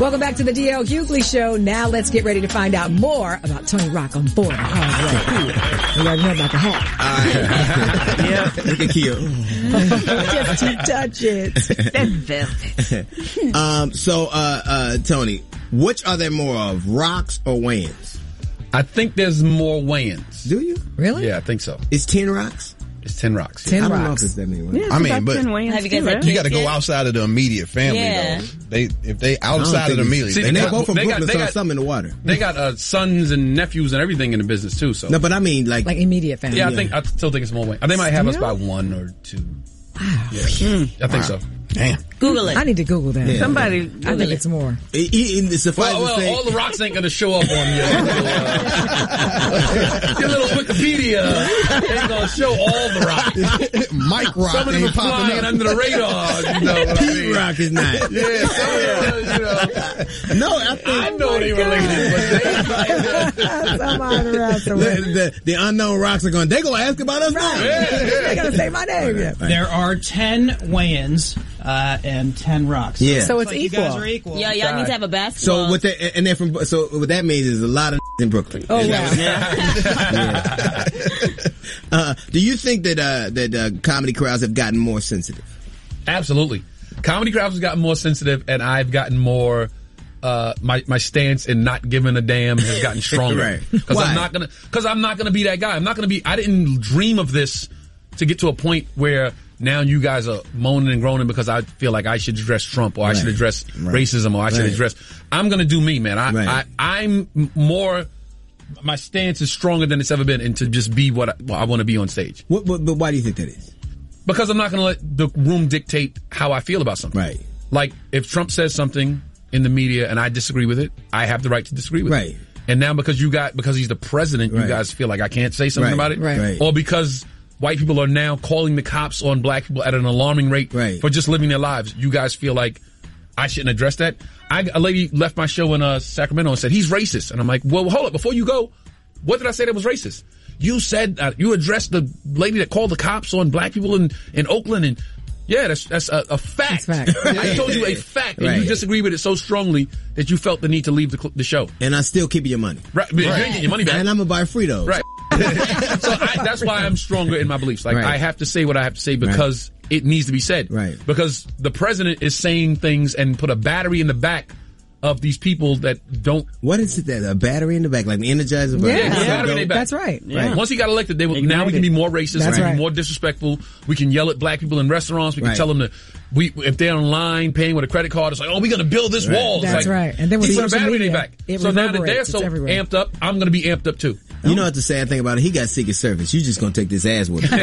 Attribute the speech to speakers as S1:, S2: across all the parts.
S1: Welcome back to the DL Hughley Show. Now let's get ready to find out more about Tony Rock on Board the Hard Way. You already know about the hat.
S2: Yeah. Look at Kia.
S1: Just to touch it.
S2: That velvet. Tony, which are there more of, rocks or weigh-ins?
S3: I think there's more weigh-ins.
S2: Do you?
S1: Really?
S3: Yeah, I think so.
S2: It's 10 rocks?
S3: It's 10 rocks.
S1: 10
S2: I don't know if
S1: rocks.
S2: it's that many.
S4: Yeah,
S5: I mean, but
S4: have you guys had
S5: you got to
S4: kids
S5: go
S4: yet?
S5: outside of the immediate family,
S4: Yeah.
S5: though. If they outside of the immediate,
S3: See,
S2: And they're
S3: got-
S2: both from
S3: they got-
S2: Brooklyn,
S3: they
S2: so
S3: got-
S2: it's something in the water.
S3: They got sons and nephews and everything in the business too. So
S2: No, but I mean, like
S1: immediate family.
S3: yeah, I still think it's more weight. They might have us
S1: Still?
S3: by 1 or 2.
S1: Wow.
S3: Yeah, I think so.
S5: damn.
S4: Google it.
S1: I need to Google that.
S2: Yeah.
S4: Somebody
S1: I think it's more.
S2: It's suffice
S3: Well,
S2: to say,
S3: all the rocks ain't gonna show up on your little Wikipedia. Ain't gonna show all the rocks.
S5: Mike Rock
S3: Some of them are
S5: ain't popping
S3: flying
S5: up.
S3: under the radar. You know what I
S2: Pete
S3: mean?
S2: Rock is not.
S3: Yeah, some of them,
S2: No, I think
S3: I know they related, but
S1: Somebody around somewhere.
S2: the unknown rocks are going. They're going to ask about us now.
S1: They're going to say my name. Yeah.
S6: There are 10 weigh-ins and 10 rocks.
S2: Yeah.
S1: So it's
S6: But
S1: equal.
S6: You guys are equal.
S4: Yeah, y'all need to have a
S2: So
S4: basketball.
S2: what that and they're from. So what that means is a lot of in Brooklyn.
S1: Oh, wow.
S2: Do you think that comedy crowds have gotten more sensitive?
S3: Absolutely. Comedy crowds have gotten more sensitive, and I've gotten more. My stance in not giving a damn has gotten stronger.
S2: Right.
S3: Because
S2: Why?
S3: I'm not gonna be that guy. I didn't dream of this to get to a point where now you guys are moaning and groaning because I feel like I should address Trump or I should address racism or I should address. I'm gonna do me, man. I'm more. My stance is stronger than it's ever been, and to just be what I want to be on stage.
S2: But why do you think that is?
S3: Because I'm not going to let the room dictate how I feel about something.
S2: Right.
S3: Like, if Trump says something in the media and I disagree with it, I have the right to disagree with
S2: Right.
S3: it. And now because he's the president, you guys feel like I can't say something about it?
S1: Right.
S3: Or because white people are now calling the cops on black people at an alarming rate for just living their lives, you guys feel like I shouldn't address that? A lady left my show in Sacramento and said, he's racist. And I'm like, well, hold up. Before you go, what did I say that was racist? You said, you addressed the lady that called the cops on black people in Oakland. And yeah, that's a fact. I told you a fact. And you disagree with it so strongly that you felt the need to leave the show.
S2: And I still keep your money.
S3: Right. But you ain't getting your money back.
S2: And I'm going to buy Fritos.
S3: Right. So that's why I'm stronger in my beliefs. Like, I have to say what I have to say because it needs to be said. Right. Because the president is saying things and put a battery in the back of these people that don't.
S2: What is it that a battery in the back, like the Energizer?
S3: Battery in the back.
S1: That's right.
S3: Right. Once he got elected, now we can be more racist.
S1: That's
S3: we can
S1: right.
S3: be more disrespectful. We can yell at black people in restaurants. We can tell them that if they're online paying with a credit card, it's like, oh, we're going to build this wall. It's
S1: That's
S3: like,
S1: right. And then with
S3: he put a
S1: social
S3: battery in
S1: media,
S3: their back.
S1: it
S3: So now that they're
S1: reverberates.
S3: so
S1: It's everywhere.
S3: amped up, I'm going to be amped up too.
S2: You know what the sad thing about it? He got Secret Service. You just going to take this ass with him.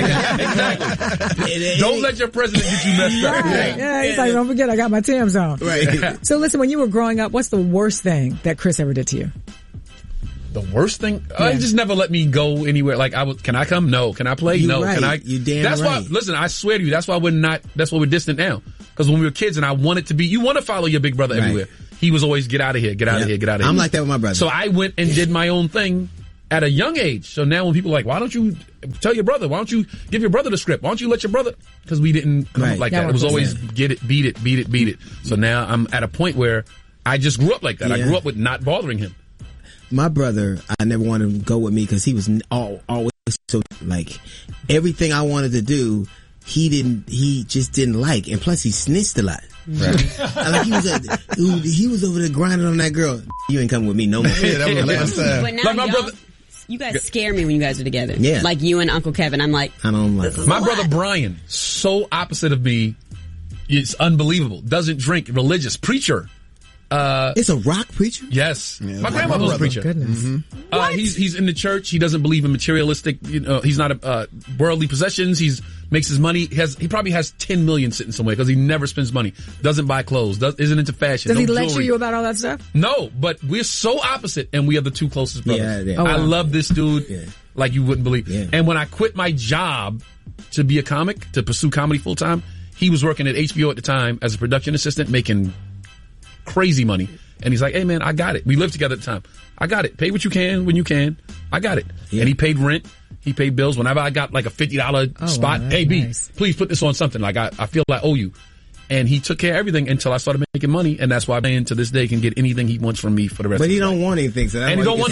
S3: Don't let your president get you messed up.
S1: Yeah, he's like, don't forget, I got my Tim's on.
S2: Right.
S1: So listen, when you were growing up, what's the worst thing that Chris ever did to you?
S3: The worst thing? He just never let me go anywhere. Like, can I come? No. Can I play?
S2: You
S3: no.
S2: right.
S3: Can I?
S2: You damn
S3: that's
S2: right.
S3: why, listen, I swear to you, that's why we're distant now. Because when we were kids and I wanted to be, you want to follow your big brother everywhere. He was always, get out of here, get out of here, get out of here.
S2: I'm like that with my brother.
S3: So I went and did my own thing at a young age. So now when people are like, why don't you tell your brother? Why don't you give your brother the script? Why don't you let your brother? Because we didn't come up like that. It was always get it, beat it, beat it, beat it. So now I'm at a point where I just grew up like that. I grew up with not bothering him.
S2: My brother, I never wanted him to go with me because he was always so, like, everything I wanted to do, he just didn't like. And plus he snitched a lot. Right. Like he was over there grinding on that girl. You ain't coming with me no more.
S5: Yeah, that was last time.
S4: But now
S3: Like my brother,
S4: you guys scare me when you guys are together.
S2: Yeah.
S4: Like you and Uncle Kevin. I'm like,
S2: I don't like
S3: my brother Brian, so opposite of me. It's unbelievable. Doesn't drink, religious, preacher.
S2: It's a rock preacher?
S3: Yes. My grandmother was a preacher.
S1: Goodness.
S3: He's in the church. He doesn't believe in materialistic, he's not worldly possessions. He makes his money. He probably has 10 million sitting somewhere because he never spends money. Doesn't buy clothes. Isn't into fashion.
S1: Does he
S3: jewelry.
S1: lecture you about all that stuff?
S3: No, but we're so opposite and we are the two closest brothers.
S2: Yeah.
S1: Oh, wow.
S3: I love this dude like you wouldn't believe.
S2: Yeah.
S3: And when I quit my job to be a comic, to pursue comedy full time, he was working at HBO at the time as a production assistant making crazy money. And he's like, hey man, I got it. We lived together at the time. I got it. Pay what you can when you can. I got it. Yeah. And he paid rent. He paid bills. Whenever I got like a $50 spot,
S1: wow,
S3: hey B,
S1: nice.
S3: please put this on something. Like I feel like I owe you. And he took care of everything until I started making money, and that's why Van to this day can get anything he wants from me for the rest of his life.
S2: But he don't want anything, so that's
S3: and he don't want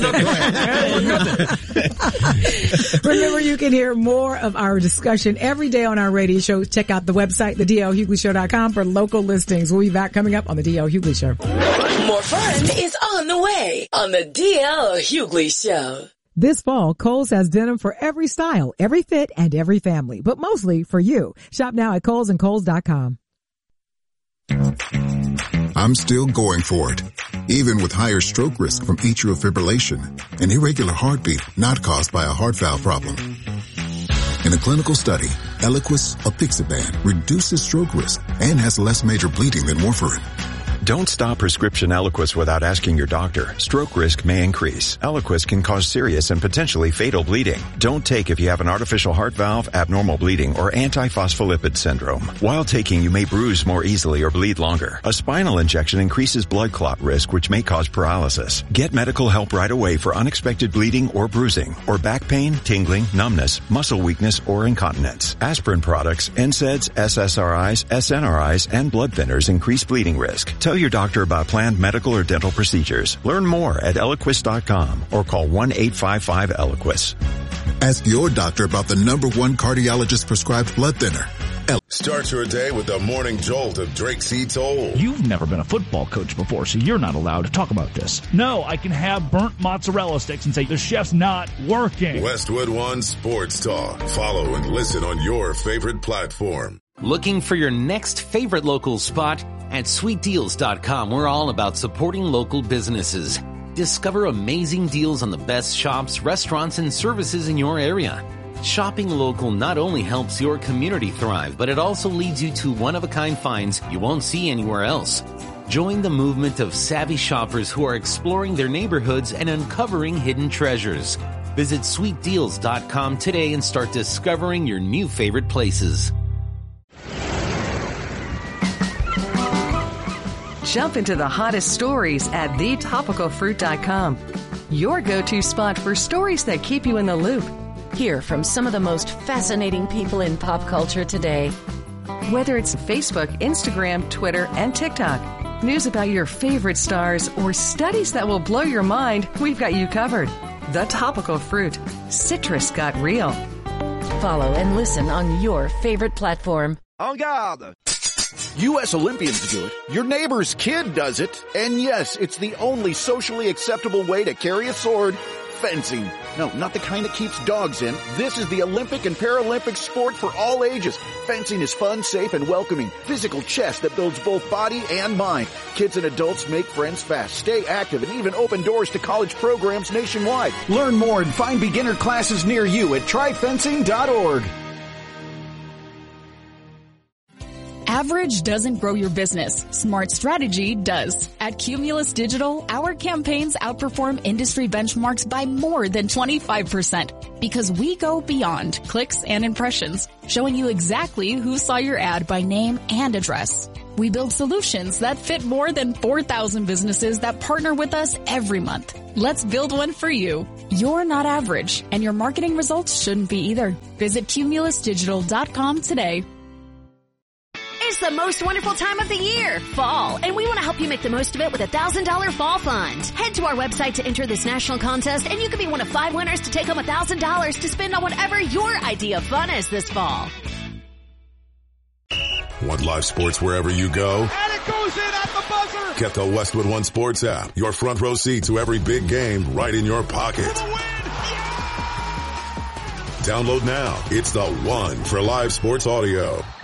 S2: nothing.
S1: Remember, you can hear more of our discussion every day on our radio show. Check out the website, thedlhughley.com, for local listings. We'll be back coming up on the DL Hughley Show.
S7: More fun is on the way on the DL Hughley Show.
S1: This fall, Kohl's has denim for every style, every fit, and every family, but mostly for you. Shop now at KohlsandKohls.com.
S8: I'm still going for it, even with higher stroke risk from atrial fibrillation, an irregular heartbeat not caused by a heart valve problem. In a clinical study, Eliquis apixaban reduces stroke risk and has less major bleeding than warfarin.
S9: Don't stop prescription Eliquis without asking your doctor. Stroke risk may increase. Eliquis can cause serious and potentially fatal bleeding. Don't take if you have an artificial heart valve, abnormal bleeding, or antiphospholipid syndrome. While taking, you may bruise more easily or bleed longer. A spinal injection increases blood clot risk, which may cause paralysis. Get medical help right away for unexpected bleeding or bruising, or back pain, tingling, numbness, muscle weakness, or incontinence. Aspirin products, NSAIDs, SSRIs, SNRIs, and blood thinners increase bleeding risk. Tell your doctor about planned medical or dental procedures. Learn more at Eliquis.com or call 1-855-ELIQUIS.
S8: Ask your doctor about the #1 cardiologist prescribed blood thinner.
S10: Start your day with the morning jolt of Drake C. Toll.
S11: You've never been a football coach before, so you're not allowed to talk about this. No, I can have burnt mozzarella sticks and say the chef's not working.
S10: Westwood One Sports Talk. Follow and listen on your favorite platform.
S12: Looking for your next favorite local spot? At SweetDeals.com, we're all about supporting local businesses. Discover amazing deals on the best shops, restaurants, and services in your area. Shopping local not only helps your community thrive, but it also leads you to one-of-a-kind finds you won't see anywhere else. Join the movement of savvy shoppers who are exploring their neighborhoods and uncovering hidden treasures. Visit SweetDeals.com today and start discovering your new favorite places.
S13: Jump into the hottest stories at thetopicalfruit.com. Your go-to spot for stories that keep you in the loop.
S14: Hear from some of the most fascinating people in pop culture today.
S13: Whether it's Facebook, Instagram, Twitter, and TikTok, news about your favorite stars, or studies that will blow your mind, we've got you covered. The Topical Fruit. Citrus got real.
S14: Follow and listen on your favorite platform.
S15: En garde! U.S. Olympians do it, your neighbor's kid does it, and yes, it's the only socially acceptable way to carry a sword, fencing. No, not the kind that keeps dogs in. This is the Olympic and Paralympic sport for all ages. Fencing is fun, safe, and welcoming. Physical chess that builds both body and mind. Kids and adults make friends fast, stay active, and even open doors to college programs nationwide. Learn more and find beginner classes near you at tryfencing.org.
S16: Average doesn't grow your business. Smart strategy does. At Cumulus Digital, our campaigns outperform industry benchmarks by more than 25% because we go beyond clicks and impressions, showing you exactly who saw your ad by name and address. We build solutions that fit more than 4,000 businesses that partner with us every month. Let's build one for you. You're not average, and your marketing results shouldn't be either. Visit cumulusdigital.com today.
S17: It's the most wonderful time of the year, fall, and we want to help you make the most of it with a $1,000 fall fund. Head to our website to enter this national contest, and you can be one of 5 winners to take home $1,000 to spend on whatever your idea of fun is this fall.
S10: Want live sports wherever you go?
S18: And it goes in at the buzzer!
S10: Get the Westwood One Sports app. Your front row seat to every big game right in your pocket. Download now. It's the one for live sports audio.